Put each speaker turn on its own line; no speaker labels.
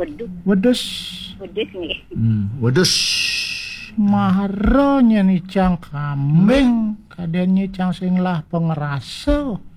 Wedus.
nggih.
Wedus.
Maharo nyicang kambing, kaden nyicang sing lah pengerasa.